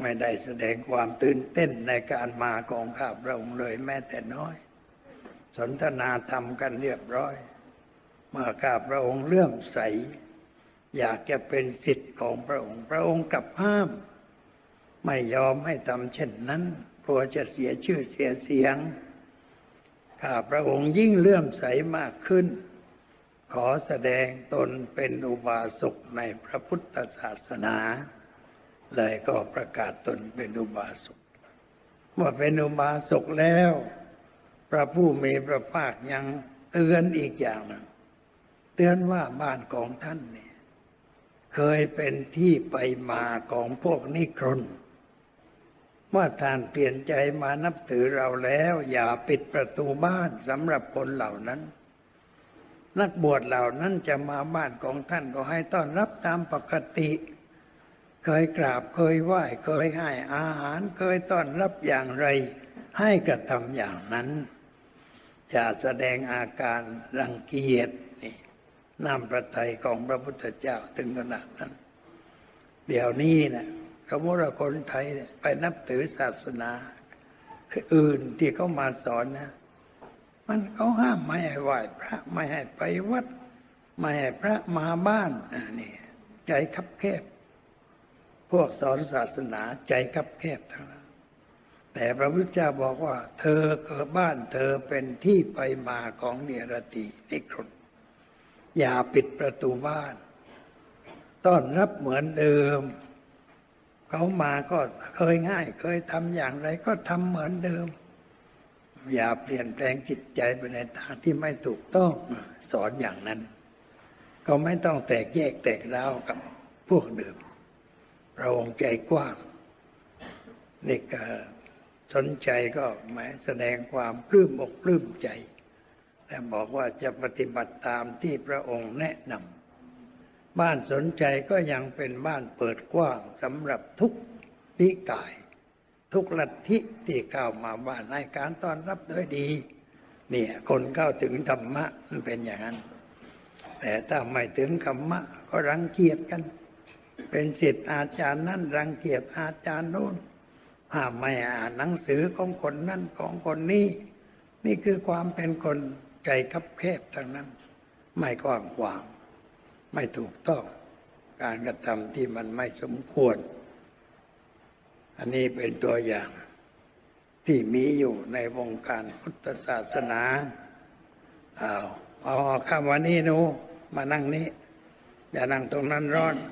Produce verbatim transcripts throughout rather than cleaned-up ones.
ไม่ได้แสดงความตื่นเต้นในการมาของข้าพระองค์เลยแม้แต่น้อยสนทนาธรรมกันเรียบร้อยเมื่อข้าพระองค์เลื่อมใสอยากจะเป็นศิษย์ของพระองค์พระองค์กลับห้ามไม่ยอมให้ทำเช่นนั้นกลัวจะเสียชื่อเสียเสียงข้าพระองค์ยิ่งเลื่อมใสมากขึ้นขอแสดงตนเป็นอุบาสกในพระพุทธศาสนาเลยก็ประกาศตนเป็นอุบาสกเมื่อเป็นอุบาสกแล้วพระผู้มีพระภาคยังเตือนอีกอย่างหนึ่งเตือนว่าบ้านของท่านเนี่ยเคยเป็นที่ไปมาของพวกนิครนเมื่อท่านเปลี่ยนใจมานับถือเราแล้วอย่าปิดประตูบ้านสำหรับคนเหล่านั้นนักบวชเหล่านั้นจะมาบ้านของท่านก็ให้ต้อนรับตามปกติเคยกราบเคยไหว้เคยให้อาหารเคยต้อนรับอย่างไรให้กระทำอย่างนั้นจะแสดงอาการรังเกียจนี่น้ำพระทัยของพระพุทธเจ้าถึงขนาดนั้นเดี๋ยวนี้นะสมมติว่าคนไทยเนี่ยไปนับถือศาสนาอื่นที่เขามาสอนนะมันเขาห้ามไม่ให้ไหว้พระไม่ให้ไปวัดไม่ให้พระมาบ้านนี่ใจคับแคบพวกสอนศาสนาใจคับแคบทั้งนั้นแต่พระพุทธเจ้าบอกว่าเธอเกิดบ้านเธอเป็นที่ไปมาของเนรตินิครนอย่าปิดประตูบ้านต้อนรับเหมือนเดิมเขามาก็เคยง่ายเคยทำอย่างไรก็ทำเหมือนเดิมอย่าเปลี่ยนแปลงจิตใจไปในทางที่ไม่ถูกต้องสอนอย่างนั้นก็ไม่ต้องแตกแยกแตกร้าวกับพวกเดิมพระองค์ใจกว้างนี่ก็สนใจก็หมายแสดงความปลื้มอกปลื้มใจแต่บอกว่าจะปฏิบัติตามที่พระองค์แนะนำบ้านสนใจก็ยังเป็นบ้านเปิดกว้างสำหรับทุกนิกายทุกลัทธิที่เข้ามาบ้านให้การต้อนรับด้วยดีเนี่ยคนเข้าถึงธรรมะมันเป็นอย่างนั้นแต่ถ้าไม่ถึงธรรมะก็รังเกียจกันเป็นศิษย์อาจารย์นั่นรังเกียจอาจารย์โน้นห้ามไม่อ่านหนังสือของคนนั่นของคนนี้นี่คือความเป็นคนใจคับแคบทั้งนั้นไม่กว้างขวางไม่ถูกต้องการกระทำที่มันไม่สมควรอันนี้เป็นตัวอย่างที่มีอยู่ในวงการพุทธศาสนาเอาเอาเข้ามานี่หนูมานั่งนี้อย่านั่งตรงนั้นร้อน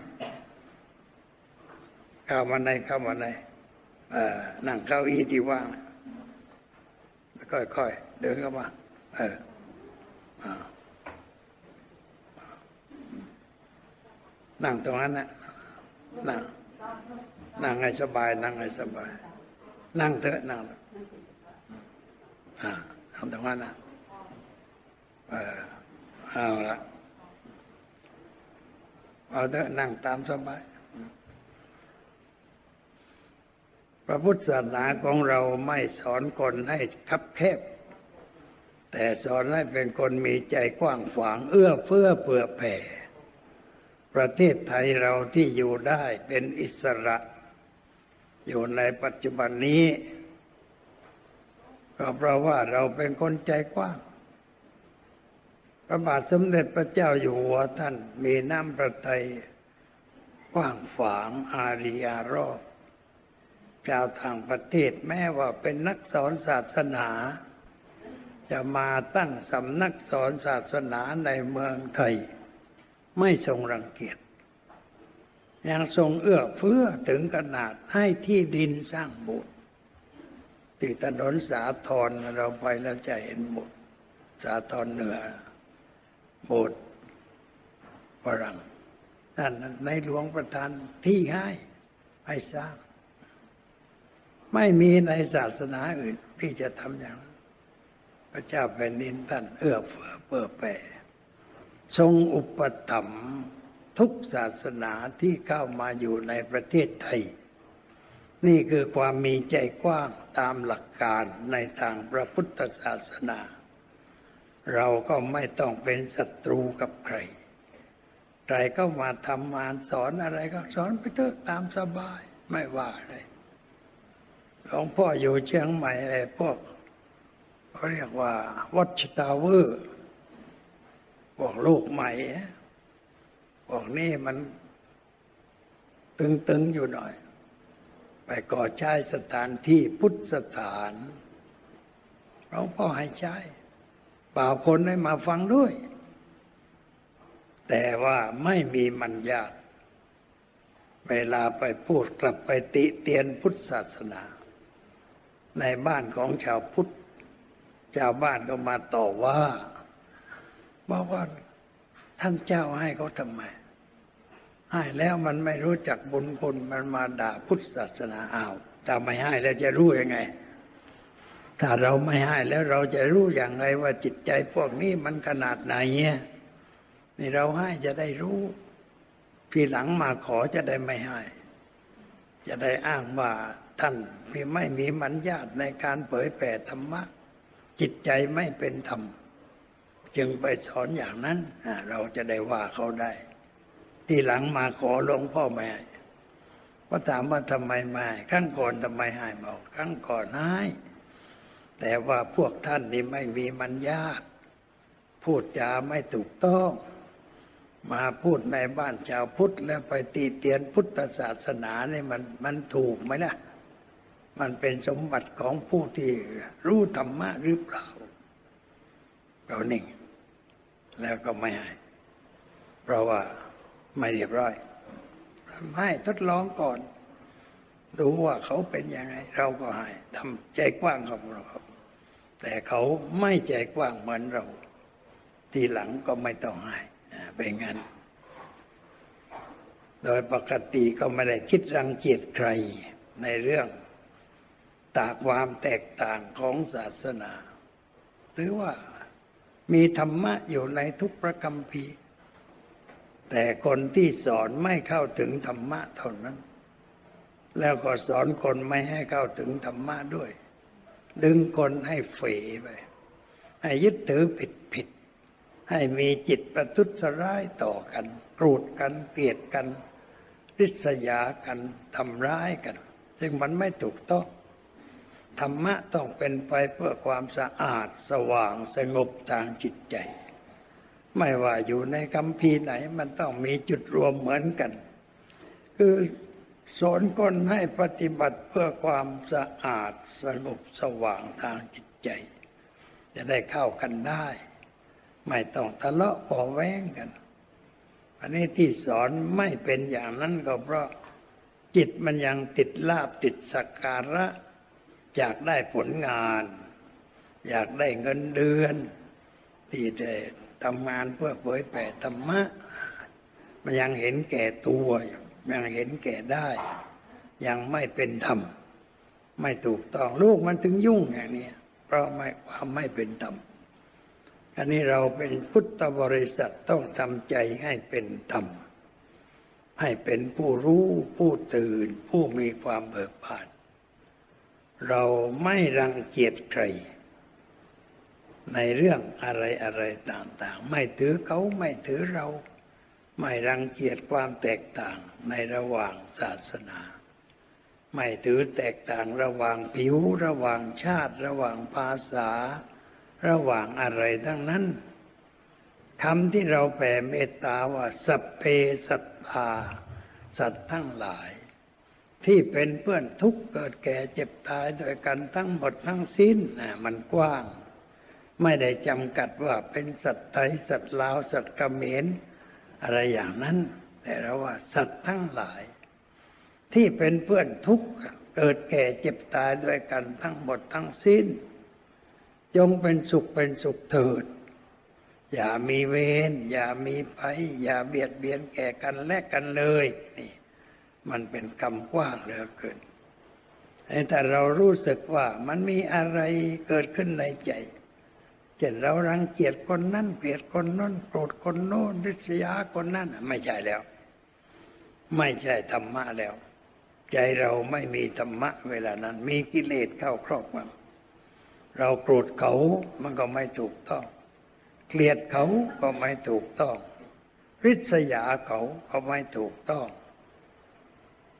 เข้ามาในเข้ามาในเอ่อนั่งเก้าอี้ที่ว่างค่อยๆเดินเข้ามาเออนั่งตรงนั้นนะนั่งนั่งให้สบายนั่งให้สบายนั่งเถอะนั่งอ่าทำตรงนั้นนะเออเอาละเอาเถอะนั่งตามสบายพระพุทธศาสนาของเราไม่สอนคนให้คับแคบแต่สอนให้เป็นคนมีใจกว้างขวางเอื้อเฟื้อเผื่อแผ่ประเทศไทยเราที่อยู่ได้เป็นอิสระอยู่ในปัจจุบันนี้ก็เพราะว่าเราเป็นคนใจกว้างพระบาทสมเด็จพระเจ้าอยู่หัวท่านมีน้ำพระทัยกว้างขวางอารีอารอบชาวต่างประเทศแม้ว่าเป็นนักสอนศาสนาจะมาตั้งสำนักสอนศาสนาในเมืองไทยไม่ทรงรังเกียจยังทรงเอื้อเฟื้อถึงขนาดให้ที่ดินสร้างโบสถ์ที่ถนนสาทรเราไปแล้วจะเห็นโบสถ์สาทรเหนือโบสถ์ฝรั่งนั่นในหลวงประทานที่ให้ให้สร้างไม่มีในศาสนาอื่นที่จะทำอย่างนั้นพระเจ้าแผ่นดินท่านเอื้อเฟื้อเผื่อแผ่ทรงอุปถัมภ์ทุกศาสนาที่เข้ามาอยู่ในประเทศไทยนี่คือความมีใจกว้างตามหลักการในทางพระพุทธศาสนาเราก็ไม่ต้องเป็นศัตรูกับใครใครก็มาทำงานสอนอะไรก็สอนไปเถอะตามสบายไม่ว่าอะไรหลวงพ่ออยู่เชียงใหม่ไอ้พวกเขาเรียกว่าวัชตาเวอร์พวกลูกใหม่พวกนี้มันตึงๆอยู่หน่อยไปก่อใช้สถานที่พุทธสถานหลวงพ่อให้ใช้เปล่าคนให้มาฟังด้วยแต่ว่าไม่มีมัญญาติเวลาไปพูดกลับไปติเตียนพุทธศาสนาในบ้านของชาวพุทธชาวบ้านก็มาต่อว่าบอกว่าท่านเจ้าให้เขาทำไมให้แล้วมันไม่รู้จักบุญคุณมันมาด่าพุทธศาสนาอ้าวถ้าไม่ให้แล้วจะรู้ยังไงถ้าเราไม่ให้แล้วเราจะรู้อย่างไรว่าจิตใจพวกนี้มันขนาดไหนเนี่ยนี่เราให้จะได้รู้ทีหลังมาขอจะได้ไม่ให้จะได้อ้างว่าท่านไม่มีมัญญาติในการเผยแผ่ธรรมะจิตใจไม่เป็นธรรมจึงไปสอนอย่างนั้นเราจะได้ว่าเขาได้ทีหลังมาขอหลวงพ่อไม่ให้ก็ถามว่าทำไมไม่ครั้งก่อนทำไมให้บอกครั้งก่อนให้แต่ว่าพวกท่านนี่ไม่มีมัญญาติพูดจาไม่ถูกต้องมาพูดในบ้านชาวพุทธแล้วไปตีเตียนพุทธศาสนาเนี่ยมันมันถูกไหมล่ะมันเป็นสมบัติของผู้ที่รู้ธรรมะหรือเปล่าเรานิ่งแล้วก็ไม่ให้เพราะว่าไม่เรียบร้อยให้ทดลองก่อนดูว่าเขาเป็นยังไงเราก็ให้ทำใจกว้างของเราแต่เขาไม่ใจกว้างเหมือนเราทีหลังก็ไม่ต้องให้เป็นงั้นโดยปกติก็ไม่ได้คิดรังเกียจใครในเรื่องตากความแตกต่างของศาสนาหรือว่ามีธรรมะอยู่ในทุกพระคัมภีร์แต่คนที่สอนไม่เข้าถึงธรรมะเท่านั้นแล้วก็สอนคนไม่ให้เข้าถึงธรรมะด้วยดึงคนให้เฝไปให้ยึดถือผิดผิดให้มีจิตประทุษร้ายต่อกันโกรธกันเกลียดกันริษยากันทำร้ายกันซึ่งมันไม่ถูกต้องธรรมะต้องเป็นไปเพื่อความสะอาดสว่างสงบทางจิตใจไม่ว่าอยู่ในคัมภีร์ไหนมันต้องมีจุดรวมเหมือนกันคือสอนคนให้ปฏิบัติเพื่อความสะอาดสงบสว่างทางจิตใจจะได้เข้ากันได้ไม่ต้องทะเลาะเบาะแว้งกันอันนี้ที่สอนไม่เป็นอย่างนั้นก็เพราะจิตมันยังติดลาภติดสักการะอยากได้ผลงานอยากได้เงินเดือนที่ได้ทำงานเพื่อเผยแผ่ธรรมะมันยังเห็นแก่ตัวยังเห็นแก่ได้ยังไม่เป็นธรรมไม่ถูกต้องลูกมันถึงยุ่งอย่างนี้เพราะไม่ความไม่เป็นธรรมอันนี้เราเป็นพุทธบริษัทต้องทำใจให้เป็นธรรมให้เป็นผู้รู้ผู้ตื่นผู้มีความเบิกบานเราไม่รังเกียจใครในเรื่องอะไรอะไรต่างๆไม่ถือเขาไม่ถือเราไม่รังเกียจความแตกต่างในระหว่างศาสนาไม่ถือแตกต่างระหว่างผิวระหว่างชาติระหว่างภาษาระหว่างอะไรทั้งนั้นคำที่เราแผ่เมตตาว่าสัพเพสัตตาสัตว์ทั้งหลายที่เป็นเพื่อนทุกข์เกิดแก่เจ็บตายโดยกันทั้งหมดทั้งสิ้นนะมันกว้างไม่ได้จำกัดว่าเป็นสัตว์ไทยสัตว์ลาวสัตว์เขมรอะไรอย่างนั้นแต่เราว่าสัตว์ทั้งหลายที่เป็นเพื่อนทุกข์เกิดแก่เจ็บตายด้วยกันทั้งหมดทั้งสิ้นจงเป็นสุขเป็นสุขเถิดอย่ามีเวรอย่ามีภัยอย่าเบียดเบียนแก่กันและกันเลยนี่มันเป็นคำกว้างเหลือเกินแต่เรารู้สึกว่ามันมีอะไรเกิดขึ้นในใจเช่นเรารังเกียจคนนั้นเกลียดคนโน้นโกรธคนโน้นริษยาคนนั้นไม่ใช่แล้วไม่ใช่ธรรมะแล้วใจเราไม่มีธรรมะเวลานั้นมีกิเลสเข้าครอบงำเราโกรธเขามันก็ไม่ถูกต้องเกลียดเขาก็ไม่ถูกต้องริษยาเขาก็ไม่ถูกต้อง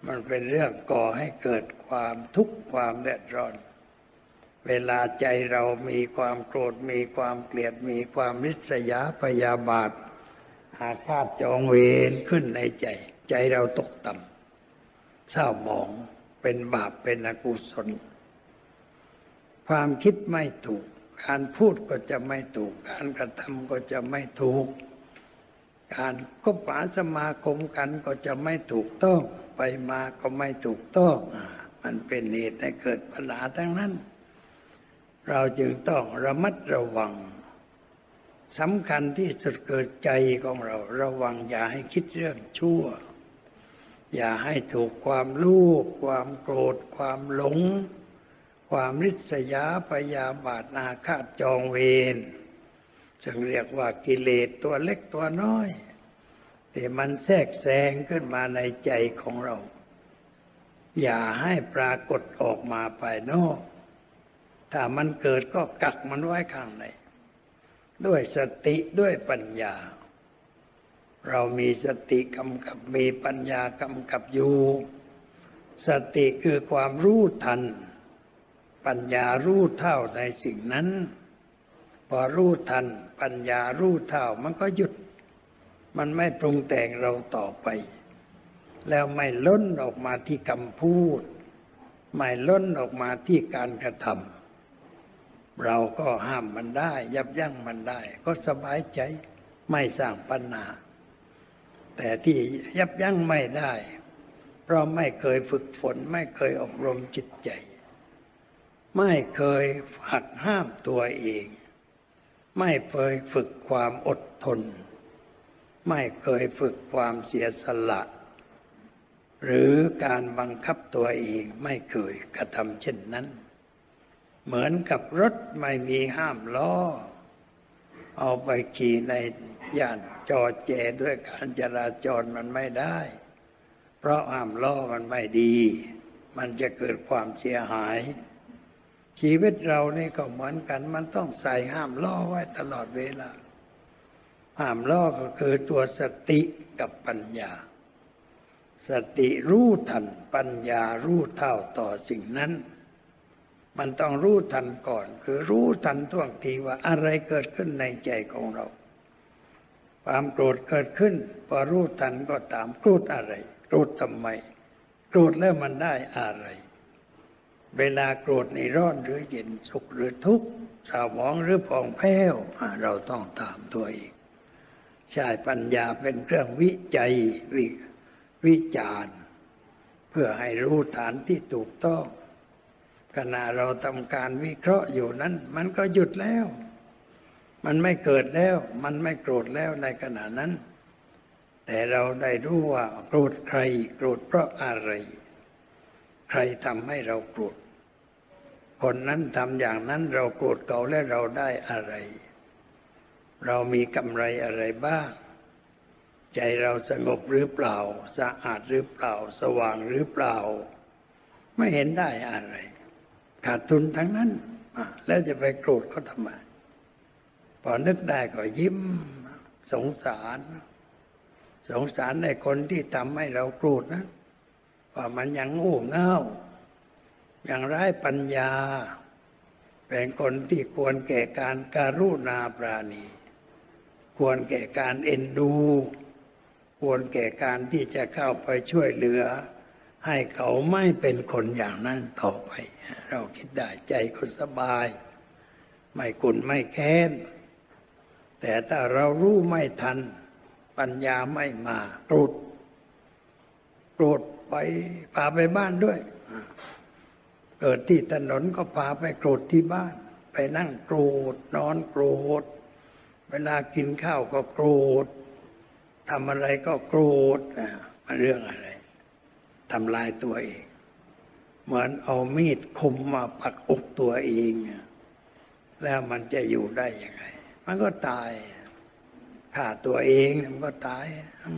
มันเป็นเรื่องก่อให้เกิดความทุกข์ความเดือดร้อนเวลาใจเรามีความโกรธมีความเกลียดมีความริษยาพยาบาทอาฆาตจองเวรขึ้นในใจใจเราตกต่ำเศร้าหมองเป็นบาปเป็นอกุศลความคิดไม่ถูกการพูดก็จะไม่ถูกการกระทำก็จะไม่ถูกการคบหาสมาคมกันก็จะไม่ถูกต้องไปมาก็ไม่ถูกต้องมันเป็นเหตุให้เกิดปัญหาทั้งนั้นเราจึงต้องระมัดระวังสำคัญที่สุดเกิดใจของเราระวังอย่าให้คิดเรื่องชั่วอย่าให้ถูกความโลภความโกรธความหลงความริษยาพยาบาทอาฆาตจองเวรจึงเรียกว่ากิเลสตัวเล็กตัวน้อยที่มันแทรกแซงขึ้นมาในใจของเราอย่าให้ปรากฏออกมาภายนอกถ้ามันเกิดก็กักมันไว้ข้างในด้วยสติด้วยปัญญาเรามีสติกำกับมีปัญญากำกับอยู่สติคือความรู้ทันปัญญารู้เท่าในสิ่งนั้นพอรู้ทันปัญญารู้เท่ามันก็หยุดมันไม่ปรุงแต่งเราต่อไปแล้วไม่ล้นออกมาที่คำพูดไม่ล้นออกมาที่การกระทำเราก็ห้ามมันได้ยับยั้งมันได้ก็สบายใจไม่สร้างปัญหาแต่ที่ยับยั้งไม่ได้เพราะไม่เคยฝึกฝนไม่เคยอบรมจิตใจไม่เคยหักห้ามตัวเองไม่เคยฝึกความอดทนไม่เคยฝึกความเสียสละหรือการบังคับตัวเองไม่เคยกระทำเช่นนั้นเหมือนกับรถไม่มีห้ามล้อเอาไปขี่ในย่านจอแจด้วยการจราจรมันไม่ได้เพราะห้ามล้อมันไม่ดีมันจะเกิดความเสียหายชีวิตเรานี่ก็เหมือนกันมันต้องใส่ห้ามล้อไว้ตลอดเวลาห้ามล้อก็คือตัวสติกับปัญญาสติรู้ทันปัญญารู้เท่าต่อสิ่งนั้นมันต้องรู้ทันก่อนคือรู้ทันท่วงทีว่าอะไรเกิดขึ้นในใจของเราความโกรธเกิดขึ้นพอรู้ทันก็ตามโกรธอะไรโกรธทำไมโกรธแล้วมันได้อะไรเวลาโกรธในร้อนหรือเย็นสุขหรือทุกข์เศร้าหมองหรือผ่องแผ้วเราต้องถามตัวเองใช้ปัญญาเป็นเครื่องวิจัยวิวิจารณ์เพื่อให้รู้ฐานที่ถูกต้องขณะเราทำการวิเคราะห์อยู่นั้นมันก็หยุดแล้วมันไม่เกิดแล้วมันไม่โกรธแล้วในขณะนั้นแต่เราได้รู้ว่าโกรธใครโกรธเพราะอะไรใครทำให้เราโกรธคนนั้นทำอย่างนั้นเราโกรธเขาและเราได้อะไรเรามีกำไรอะไรบ้างใจเราสงบหรือเปล่าสะอาดหรือเปล่าสว่างหรือเปล่าไม่เห็นได้อะไรขาดทุนทั้งนั้นแล้วจะไปโกรธเขาทำไมพอนึกได้ก็ยิ้มสงสารสงสารในคนที่ทำให้เราโกรธนะว่ามันยังโง่เง่ายังไร้ปัญญาเป็นคนที่ควรแก่การการุณาปราณีควรแก่การเอ็นดูควรแก่การที่จะเข้าไปช่วยเหลือให้เขาไม่เป็นคนอย่างนั้นต่อไปเราคิดได้ใจก็สบายไม่กุ่นไม่แค้นแต่ถ้าเรารู้ไม่ทันปัญญาไม่มาโกรธโกรธไปพาไปบ้านด้วยเกิดที่ถนนก็พาไปโกรธที่บ้านไปนั่งโกรธนอนโกรธเวลากินข้าวก็โกรธทำอะไรก็โกรธมันเรื่องอะไรทำลายตัวเองเหมือนเอามีดคมมาปักอกตัวเองแล้วมันจะอยู่ได้ยังไงมันก็ตายฆ่าตัวเองมันก็ตาย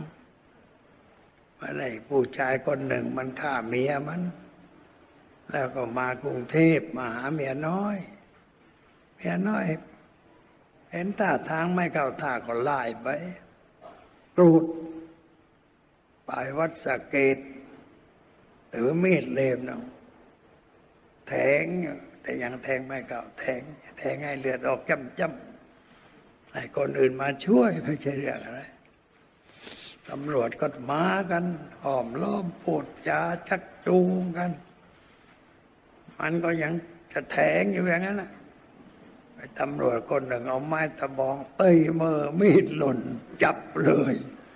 อะไรผู้ชายคนหนึ่งมันฆ่าเมียมันแล้วก็มากรุงเทพมาหาเมียน้อยเมียน้อยเห็นท่าทางไม่เข้าท่าก็ไล่ไปกรูดไปวัดสะเกษถือมีดเล่มเนาะแทงแต่ยังแทงไม่เข้าแทงแทงให้เลือดออกจ้ำจ้ำให้คนอื่นมาช่วยไม่ใช่เรื่องอะไรตำรวจก็มากันห้อมล้อมพูดจาชักจูงกันมันก็ยังจะแทงอยู่อย่างนั้นนะไอ้ตำรวจคนหนึ่งเอาไม้ตะบองเต้ยมือมีดหล่นจับเลย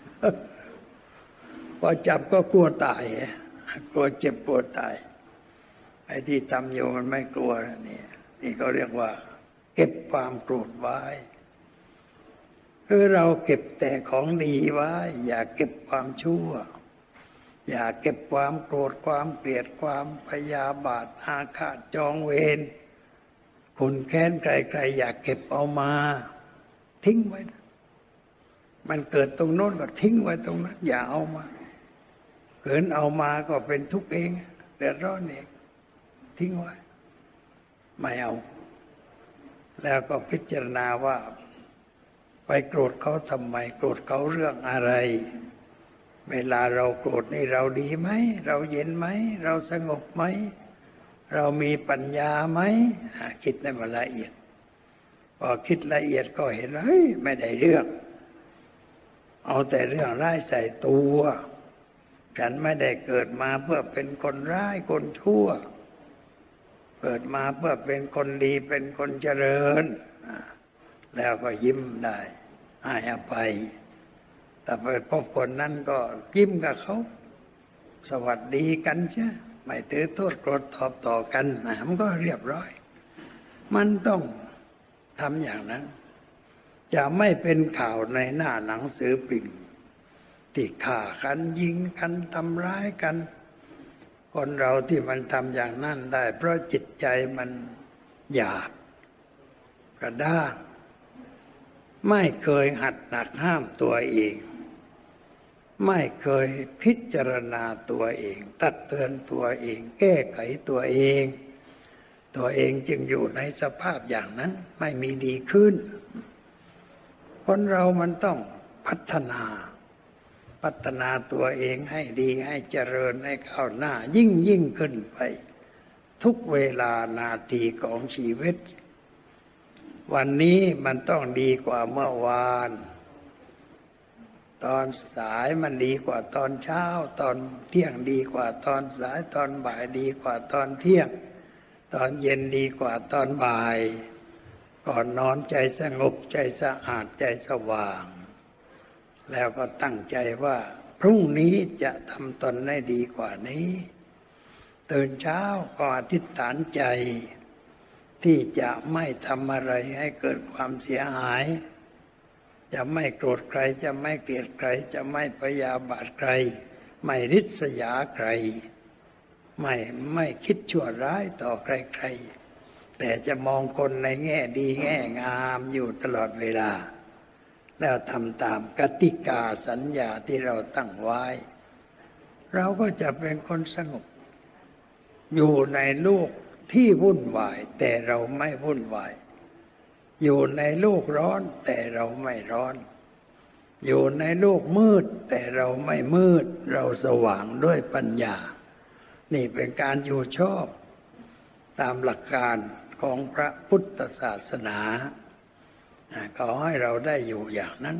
พอจับก็กลัวตายกลัวเจ็บกลัวตายไอ้ที่ทำอยู่มันไม่กลัวนี่นี่เขาเรียกว่าเก็บความโกรธไว้คือเราเก็บแต่ของดีไว้อย่าเก็บความชั่วอย่าเก็บความโกรธความเกลียดความพยาบาทอาฆาตจองเวรคุณแค้นใครๆอย่าเก็บเอามาทิ้งไว้มันเกิดตรงโน้นก็ทิ้งไว้ตรงนั้นอย่าเอามาเกินเอามาก็เป็นทุกข์เองเดือดร้อนเองทิ้งไว้ไม่เอาแล้วก็พิจารณาว่าไปโกรธเขาทำไมโกรธเขาเรื่องอะไรเวลาเราโกรธนี่เราดีไหมเราเย็นไหมเราสงบไหมเรามีปัญญาไหมคิดให้มันละเอียดพอคิดละเอียดก็เห็นเฮ้ยไม่ได้เรื่องเอาแต่เรื่องร้ายใส่ตัวฉันไม่ได้เกิดมาเพื่อเป็นคนร้ายคนชั่วเกิดมาเพื่อเป็นคนดีเป็นคนเจริญแล้วก็ยิ้มได้ให้อภัยแต่ไปพบคนนั้นก็ยิ้มกับเขาสวัสดีกันใช่ไม่ถือโทษโกรธตอบต่อกันมันก็เรียบร้อยมันต้องทำอย่างนั้นจะไม่เป็นข่าวในหน้าหนังสือพิมพ์ที่ฆ่ากันยิงกันทำร้ายกันคนเราที่มันทำอย่างนั้นได้เพราะจิตใจมันหยาบกระด้างไม่เคยหัดหนักห้ามตัวเองไม่เคยพิจารณาตัวเองตักเตือนตัวเองแก้ไขตัวเองตัวเองจึงอยู่ในสภาพอย่างนั้นไม่มีดีขึ้นคนเรามันต้องพัฒนาพัฒนาตัวเองให้ดีให้เจริญให้ก้าวหน้ายิ่งยิ่งขึ้นไปทุกเวลานาทีของชีวิตวันนี้มันต้องดีกว่าเมื่อวานตอนสายมันดีกว่าตอนเช้าตอนเที่ยงดีกว่าตอนสายตอนบ่ายดีกว่าตอนเที่ยงตอนเย็นดีกว่าตอนบ่ายก่อนนอนใจสงบใจสะอาดใจสว่างแล้วก็ตั้งใจว่าพรุ่งนี้จะทำตนให้ดีกว่านี้ตื่นเช้าก็อธิษฐานใจที่จะไม่ทำอะไรให้เกิดความเสียหายจะไม่โกรธใครจะไม่เกลียดใครจะไม่พยาบาทใครไม่ริษยาใครไม่ไม่คิดชั่วร้ายต่อใครๆแต่จะมองคนในแง่ดีแง่งามอยู่ตลอดเวลาแล้วทำตามกติกาสัญญาที่เราตั้งไว้เราก็จะเป็นคนสงบอยู่ในโลกที่วุ่นวายแต่เราไม่วุ่นวายอยู่ในโลกร้อนแต่เราไม่ร้อนอยู่ในโลกมืดแต่เราไม่มืดเราสว่างด้วยปัญญานี่เป็นการอยู่ชอบตามหลักการของพระพุทธศาสนาขอให้เราได้อยู่อย่างนั้น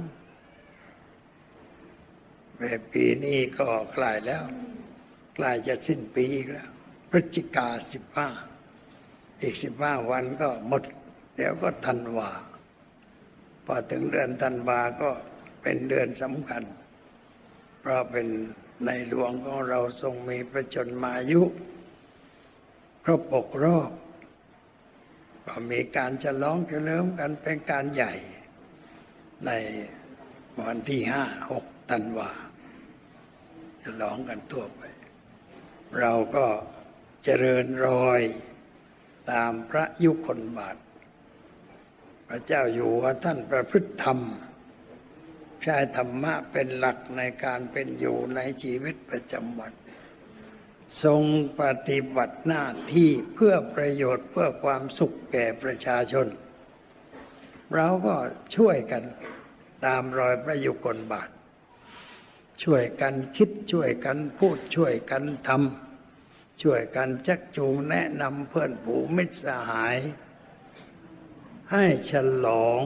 แบบปีนี้ก็ใกล้แล้วใกล้จะสิ้นปีแล้วพฤศจิกาสิบห้าอีกสิบห้าวันก็หมดเดี๋ยวก็ธันวาพอถึงเดือนธันวาก็เป็นเดือนสำคัญเพราะเป็นในหลวงของเราทรงมีพระชนมายุครบหกรอบก็มีการฉลองเฉลิมกันเป็นการใหญ่ในวันที่ห้าหกธันวาฉลองกันทั่วไปเราก็เจริญรอยตามพระยุคลบาทพระเจ้าอยู่หัวท่านประพฤติธรรมใช้ธรรมะเป็นหลักในการเป็นอยู่ในชีวิตประจำวันทรงปฏิบัติหน้าที่เพื่อประโยชน์เพื่อความสุขแก่ประชาชนเราก็ช่วยกันตามรอยพระยุคลบาทช่วยกันคิดช่วยกันพูดช่วยกันทช่วยกันชักจูงแนะนำเพื่อนฝูงมิตรสหายให้ฉลอง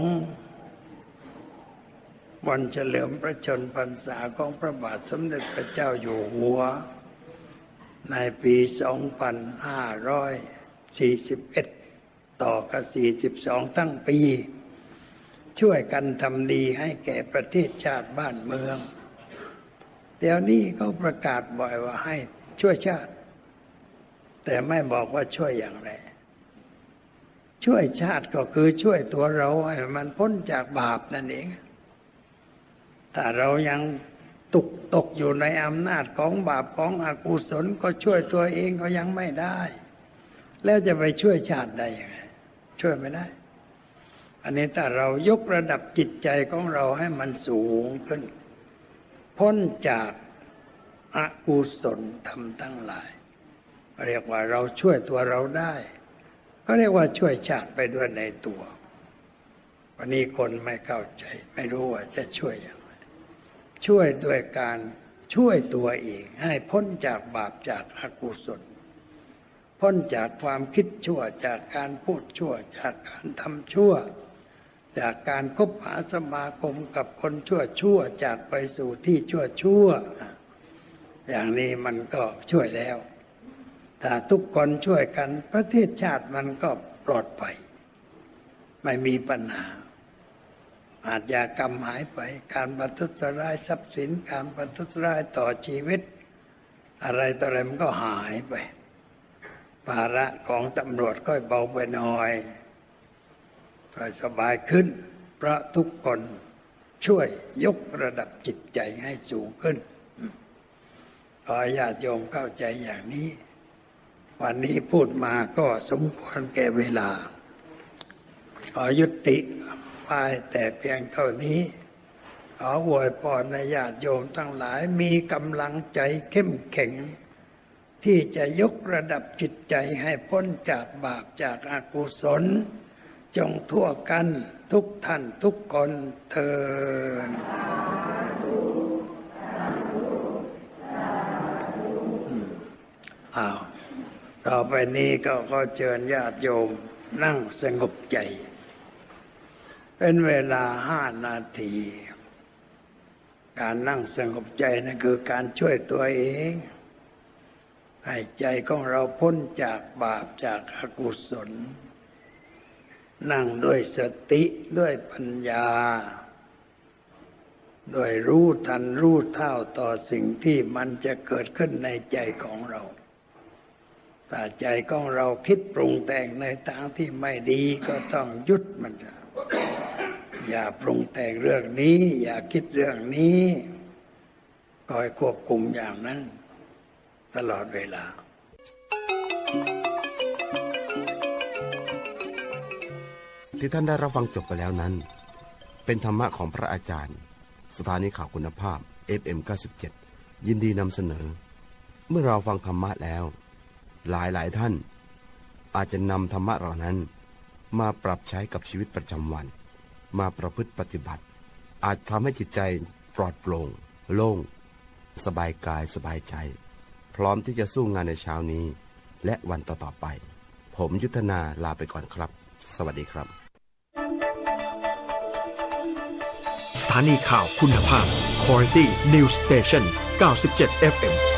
วันเฉลิมพระชนมพรรษาของพระบาทสมเด็จพระเจ้าอยู่หัวในปี สองพันห้าร้อยสี่สิบเอ็ด ต่อกับ สี่สิบสอง ทั้งปี ช่วยกันทำดีให้แก่ประเทศชาติบ้านเมืองเดี๋ยวนี้เขาประกาศบ่อยว่าให้ช่วยชาติแต่ไม่บอกว่าช่วยอย่างไรช่วยชาติก็คือช่วยตัวเราให้มันพ้นจากบาปนั่นเองถ้าเรายังตกตกอยู่ในอำนาจของบาปของอกุศลก็ช่วยตัวเองก็ยังไม่ได้แล้วจะไปช่วยชาติได้ยังไงช่วยไม่ได้อันนี้ถ้าเรายกระดับจิตใจของเราให้มันสูงขึ้นพ้นจากอกุศลธรรมทั้งหลายเรียกว่าเราช่วยตัวเราได้ก็เรียกว่าช่วยชาติไปด้วยในตัววันนี้คนไม่เข้าใจไม่รู้ว่าจะช่วยอย่างไรช่วยด้วยการช่วยตัวเองให้พ้นจากบาปจากอกุศลพ้นจากความคิดชั่วจากการพูดชั่วจากการทำชั่วจากการคบหาสมาคมกับคนชั่วชั่วจากไปสู่ที่ชั่วชั่วอย่างนี้มันก็ช่วยแล้วถ้าทุกคนช่วยกันประเทศชาติมันก็ปลอดภัยไม่มีปัญหาอาชญากรรมหายไปการประทุษร้ายทรัพย์สินการประทุษร้ายต่อชีวิตอะไรต่ออะไรมันก็หายไปภาระของตำรวจก็เบาไปหน่อยก็สบายขึ้นเพราะทุกคนช่วยยกระดับจิตใจให้สูงขึ้นขอญาติโยมเข้าใจอย่างนี้วันนี้พูดมาก็สมควรแก่เวลาขอยุติไปแต่เพียงเท่านี้ขออวยพรในญาติโยมทั้งหลายมีกำลังใจเข้มแข็งที่จะยกระดับจิตใจให้พ้นจากบาปจากอกุศลจงทั่วกันทุกท่านทุกคนเถิดอ้าวต่อไปนี้ก็ขอเชิญญาติโยมนั่งสงบใจเป็นเวลาห้านาทีการนั่งสงบใจนั่นคือการช่วยตัวเองให้ใจของเราพ้นจากบาปจากอกุศลนั่งด้วยสติด้วยปัญญาด้วยรู้ทันรู้เท่าต่อสิ่งที่มันจะเกิดขึ้นในใจของเราถ้าใจของเราคิดปรุงแต่งในทางที่ไม่ดีก็ต้องหยุดมันอย่าปรุงแต่งเรื่องนี้อย่าคิดเรื่องนี้คอยควบคุมอย่างนั้นตลอดเวลาที่ท่านได้รับฟังจบไปแล้วนั้นเป็นธรรมะของพระอาจารย์สถานีข่าวคุณภาพ เอฟ เอ็ม เก้าสิบเจ็ด ยินดีนำเสนอเมื่อเราฟังธรรมะแล้วหลายหลายท่านอาจจะนำธรรมะเหล่านั้นมาปรับใช้กับชีวิตประจำวันมาประพฤติปฏิบัติอาจทำให้จิตใจปลอดโปร่งโล่งสบายกายสบายใจพร้อมที่จะสู้งานในเช้านี้และวันต่อๆไปผมยุทธนาลาไปก่อนครับสวัสดีครับสถานีข่าวคุณภาพ Quality News Station เก้าสิบเจ็ด เอฟ เอ็ม